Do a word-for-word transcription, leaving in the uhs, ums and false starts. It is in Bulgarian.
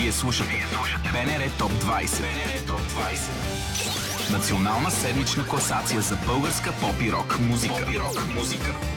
Вие слушате БНР Топ двайсет. Национална седмична класация за българска поп и рок музика.